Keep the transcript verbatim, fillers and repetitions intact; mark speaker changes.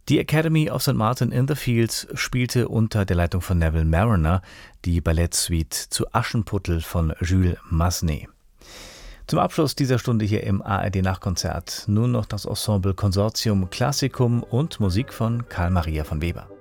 Speaker 1: Die Academy of Sankt Martin in the Fields spielte unter der Leitung von Neville Marriner die Ballettsuite zu Aschenputtel von Jules Massenet. Zum Abschluss dieser Stunde hier im A R D-Nachkonzert nun noch das Ensemble Consortium Classicum und Musik von Carl Maria von Weber.